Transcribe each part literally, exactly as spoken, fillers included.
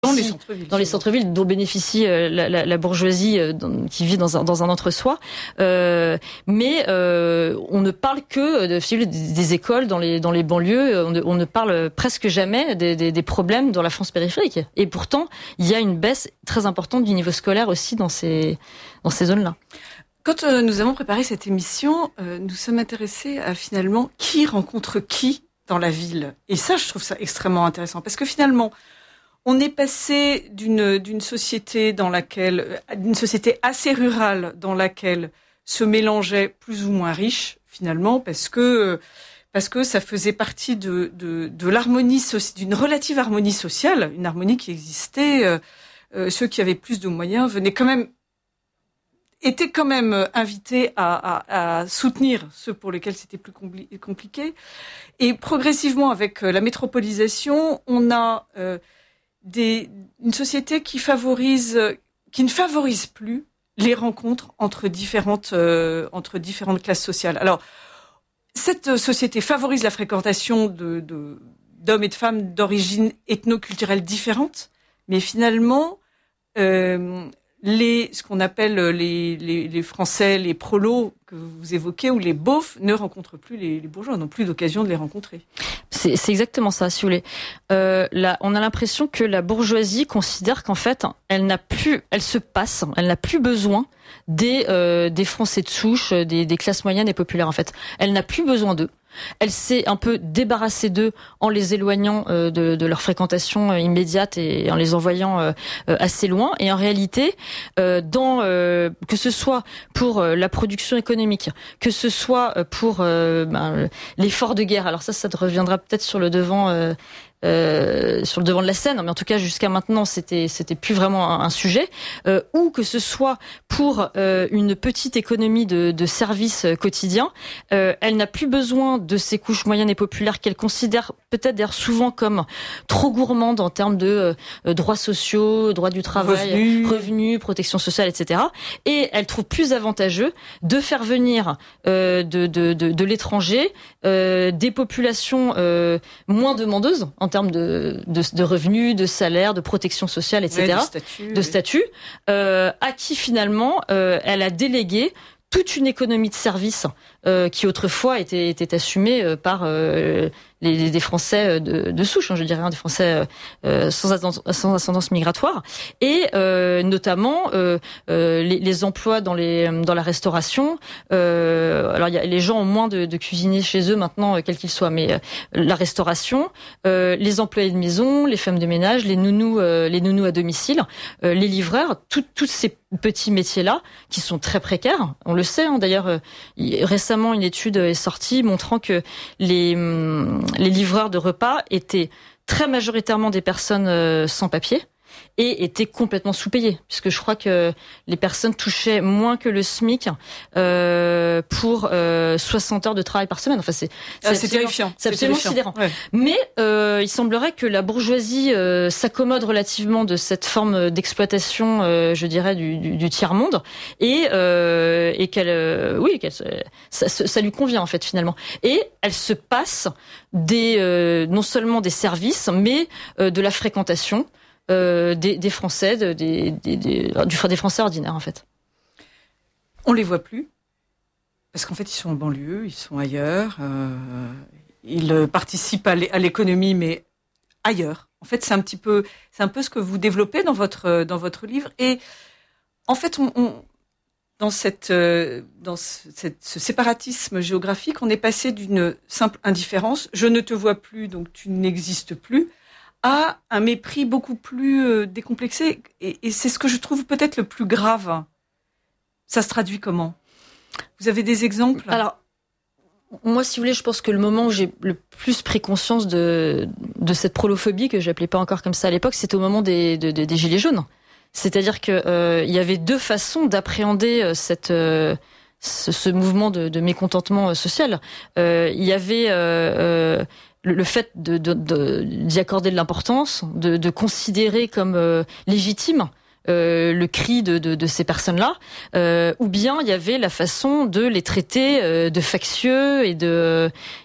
Dans les centres-villes. Dans les centres-villes dont bénéficie euh, la, la, la bourgeoisie euh, dans, qui vit dans un, dans un entre-soi. Euh, mais euh, on ne parle que de, des, des écoles dans les, dans les banlieues. On ne, on ne parle presque jamais des, des, des problèmes dans la France périphérique. Et pourtant, il y a une baisse très importante du niveau scolaire aussi dans ces, dans ces zones-là. Quand euh, nous avons préparé cette émission, euh, nous sommes intéressés à finalement qui rencontre qui dans la ville. Et ça, je trouve ça extrêmement intéressant. Parce que finalement, on est passé d'une, d'une société dans laquelle, d'une société assez rurale dans laquelle se mélangeaient plus ou moins riches, finalement, parce que, parce que ça faisait partie de, de, de l'harmonie, d'une relative harmonie sociale, une harmonie qui existait. Euh, euh, ceux qui avaient plus de moyens venaient quand même, étaient quand même invités à, à, à soutenir ceux pour lesquels c'était plus compli- compliqué. Et progressivement, avec la métropolisation, on a, euh, Des, une société qui favorise, qui ne favorise plus les rencontres entre différentes, euh, entre différentes classes sociales. Alors, cette société favorise la fréquentation de, de, d'hommes et de femmes d'origine ethno-culturelle différente, mais finalement, euh, les, ce qu'on appelle les, les, les Français, les prolos que vous évoquez, ou les beaufs, ne rencontrent plus les, les bourgeois, n'ont plus d'occasion de les rencontrer. C'est, c'est exactement ça, si vous voulez. Euh, là, on a l'impression que la bourgeoisie considère qu'en fait, elle n'a plus, elle se passe, elle n'a plus besoin des euh, des Français de souche, des, des classes moyennes et populaires. En fait, elle n'a plus besoin d'eux. Elle s'est un peu débarrassée d'eux en les éloignant euh, de, de leur fréquentation euh, immédiate et en les envoyant euh, euh, assez loin. Et en réalité, euh, dans euh, que ce soit pour euh, la production économique, que ce soit pour euh, ben, l'effort de guerre. Alors ça, ça reviendra peut-être sur le devant. Euh, Euh, sur le devant de la scène, mais en tout cas jusqu'à maintenant c'était c'était plus vraiment un, un sujet, euh, ou que ce soit pour euh, une petite économie de, de services quotidiens, euh, elle n'a plus besoin de ces couches moyennes et populaires qu'elle considère peut-être d'ailleurs souvent comme trop gourmandes en termes de euh, droits sociaux, droits du travail, revenus, revenus protection sociale, et cetera. Et elle trouve plus avantageux de faire venir euh, de, de, de, de l'étranger euh, des populations euh, moins demandeuses en termes de, de, de revenus, de salaires, de protection sociale, et cetera, ouais, de statut, de oui. statut euh, à qui finalement euh, elle a délégué toute une économie de services euh, qui autrefois était, était assumée euh, par euh, les, des Français de, de souche, hein, je dirais, hein, des Français euh, sans, ascendance, sans ascendance migratoire, et euh, notamment euh, euh, les, les emplois dans, les, dans la restauration. Euh, alors, y a, les gens ont moins de, de cuisiniers chez eux maintenant, euh, quels qu'ils soient, mais euh, la restauration, euh, les employés de maison, les femmes de ménage, les nounous, euh, les nounous à domicile, euh, les livreurs, tous ces petits métiers-là qui sont très précaires. On le sait, hein, d'ailleurs, euh, récemment, une étude est sortie montrant que les... Hum, les livreurs de repas étaient très majoritairement des personnes euh, sans papier et étaient complètement sous-payés, puisque je crois que les personnes touchaient moins que le SMIC euh, pour euh, soixante heures de travail par semaine. Enfin, c'est, c'est, ah, c'est terrifiant. C'est absolument c'est sidérant. Ouais. Mais euh, il semblerait que la bourgeoisie euh, s'accommode relativement de cette forme d'exploitation, euh, je dirais, du, du, du tiers-monde, et, euh, et qu'elle, euh, oui, qu'elle, ça, ça, ça lui convient en fait finalement. Et elle se passe des, euh, non seulement des services, mais euh, de la fréquentation. Euh, des, des Français, de, des, des, des, du, des Français ordinaires en fait. On les voit plus parce qu'en fait ils sont en banlieue, ils sont ailleurs, euh, ils participent à l'économie mais ailleurs. En fait c'est un petit peu, c'est un peu ce que vous développez dans votre dans votre livre et en fait on, on dans cette dans cette, ce séparatisme géographique on est passé d'une simple indifférence, je ne te vois plus donc tu n'existes plus, à un mépris beaucoup plus euh, décomplexé. Et, et c'est ce que je trouve peut-être le plus grave. Ça se traduit comment ? Vous avez des exemples ? Alors, moi, si vous voulez, je pense que le moment où j'ai le plus pris conscience de, de cette prolophobie, que j'appelais pas encore comme ça à l'époque, c'était au moment des, de, de, des Gilets jaunes. C'est-à-dire que euh, il y avait deux façons d'appréhender cette... Euh, ce, ce mouvement de, de mécontentement social. Euh, il y avait... Euh, euh, Le, le fait de, de, de, d'y accorder de l'importance, de, de considérer comme euh, légitime euh, le cri de, de, de ces personnes-là, euh, ou bien il y avait la façon de les traiter euh, de factieux et de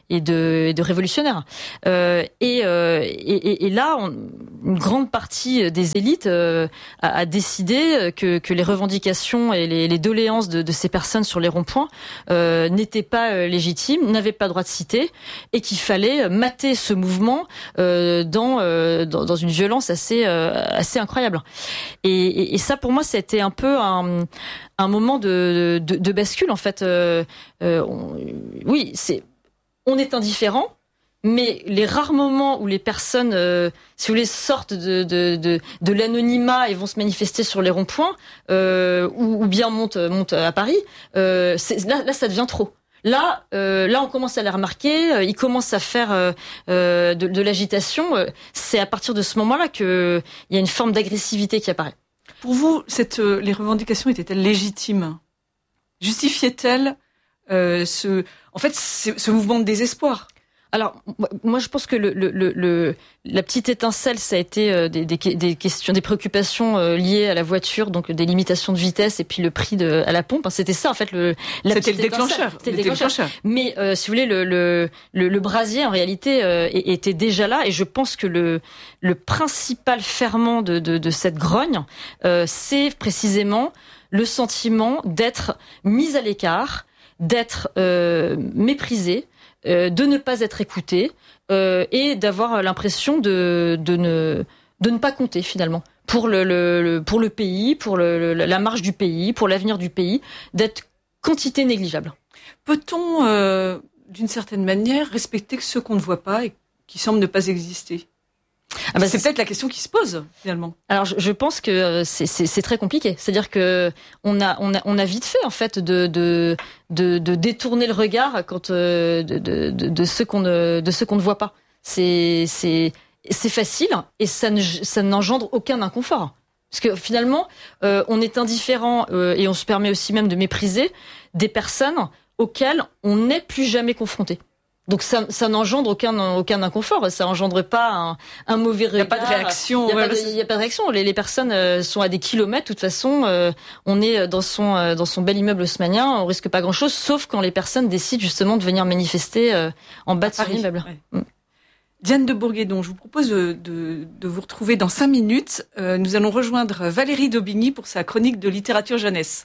et de, et de révolutionnaire. Euh, et, euh, et, et là, on, une grande partie des élites euh, a, a décidé que, que les revendications et les, les doléances de, de ces personnes sur les ronds-points euh, n'étaient pas euh, légitimes, n'avaient pas droit de citer, et qu'il fallait mater ce mouvement euh, dans, euh, dans dans une violence assez euh, assez incroyable. Et, et, et ça, pour moi, c'était un peu un, un moment de, de, de bascule en fait. Euh, euh, on, oui, c'est on est indifférent. Mais les rares moments où les personnes, euh, si vous voulez, sortent de, de, de, de l'anonymat et vont se manifester sur les ronds-points, euh, ou, ou bien montent, montent à Paris, euh, c'est, là, là, ça devient trop. Là, euh, là, on commence à les remarquer. Euh, ils commencent à faire euh, euh, de, de l'agitation. C'est à partir de ce moment-là qu'il y a une forme d'agressivité qui apparaît. Pour vous, cette, euh, les revendications étaient-elles légitimes ? Justifiaient-elles euh, ce, en fait, ce, ce mouvement de désespoir ? Alors, moi, je pense que le, le, le, la petite étincelle, ça a été des, des, des questions, des préoccupations liées à la voiture, donc des limitations de vitesse et puis le prix de, à la pompe. C'était ça, en fait, le. La C'était le déclencheur. C'était le déclencheur. Mais euh, si vous voulez, le, le, le, le brasier, en réalité, euh, était déjà là. Et je pense que le, le principal ferment de, de, de cette grogne, euh, c'est précisément le sentiment d'être mis à l'écart, d'être euh, méprisé. Euh, de ne pas être écouté euh, et d'avoir l'impression de, de, ne, de ne pas compter finalement pour le, le, le, pour le pays, pour le, le, la marche du pays, pour l'avenir du pays, d'être quantité négligeable. Peut-on, euh, d'une certaine manière, respecter ceux qu'on ne voit pas et qui semblent ne pas exister ? Ah bah c'est, c'est peut-être la question qui se pose finalement. Alors je, je pense que c'est, c'est, c'est très compliqué. C'est-à-dire que on a on a on a vite fait en fait de de de, de détourner le regard quand euh, de, de de de ceux qu'on ne de ceux qu'on ne voit pas. C'est c'est c'est facile et ça ne ça n'engendre aucun inconfort. Parce que finalement euh, on est indifférent euh, et on se permet aussi même de mépriser des personnes auxquelles on n'est plus jamais confronté. Donc ça, ça n'engendre aucun aucun inconfort, ça engendre pas un, un mauvais regard. Il n'y a pas de réaction. Il n'y a, ouais, a pas de réaction. Les, les personnes euh, sont à des kilomètres. De toute façon, euh, on est dans son euh, dans son bel immeuble haussmannien, on risque pas grand-chose, sauf quand les personnes décident justement de venir manifester euh, en bas de son immeuble. Ouais. Mm. Diane de Bourguédon, je vous propose de, de, de vous retrouver dans cinq minutes. Euh, nous allons rejoindre Valérie Daubigny pour sa chronique de littérature jeunesse.